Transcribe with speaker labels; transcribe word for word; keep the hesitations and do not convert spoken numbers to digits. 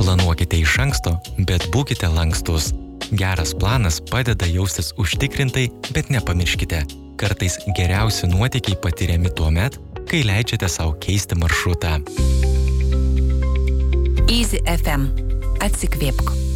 Speaker 1: Planuokite iš anksto, bet būkite lankstus. Geras planas padeda jaustis užtikrintai, bet nepamirškite. Kartais geriausi nuotykiai patiriami tuomet, kai leidžiate savo keisti maršrutą.
Speaker 2: Easy F M. Atsikvėpk.